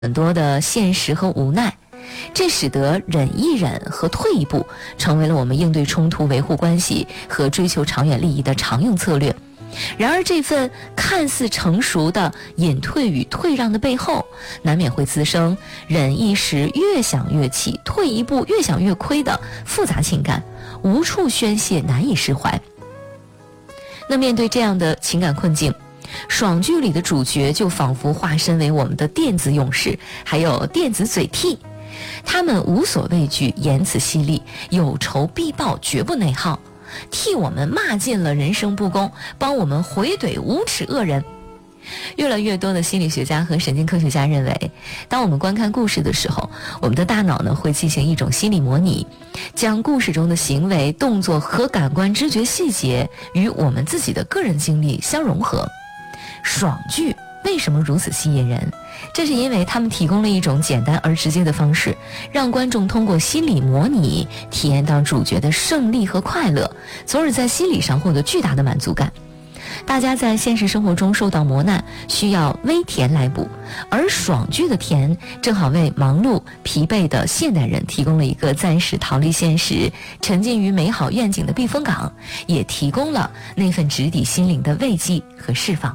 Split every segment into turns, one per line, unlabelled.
很多的现实和无奈，这使得忍一忍和退一步成为了我们应对冲突、维护关系和追求长远利益的常用策略。然而这份看似成熟的隐退与退让的背后，难免会滋生忍一时越想越气，退一步越想越亏的复杂情感，无处宣泄，难以释怀。那面对这样的情感困境，爽剧里的主角就仿佛化身为我们的电子勇士，还有电子嘴替，他们无所畏惧，言辞犀利，有仇必报，绝不内耗，替我们骂尽了人生不公，帮我们回怼无耻恶人。越来越多的心理学家和神经科学家认为，当我们观看故事的时候，我们的大脑呢会进行一种心理模拟，将故事中的行为、动作和感官知觉细节与我们自己的个人经历相融合。爽剧为什么如此吸引人？这是因为他们提供了一种简单而直接的方式，让观众通过心理模拟体验到主角的胜利和快乐，从而在心理上获得巨大的满足感。大家在现实生活中受到磨难，需要微甜来补，而爽剧的甜正好为忙碌疲惫的现代人提供了一个暂时逃离现实、沉浸于美好愿景的避风港，也提供了那份直抵心灵的慰藉和释放。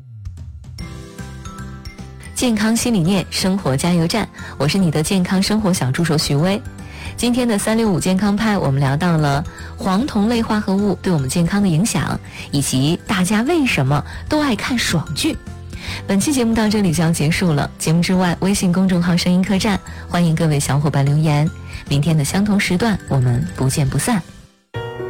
健康新理念，生活加油站，我是你的健康生活小助手徐薇。今天的365健康派，我们聊到了黄酮类化合物对我们健康的影响，以及大家为什么都爱看爽剧。本期节目到这里就要结束了，节目之外，微信公众号声音客栈，欢迎各位小伙伴留言。明天的相同时段，我们不见不散。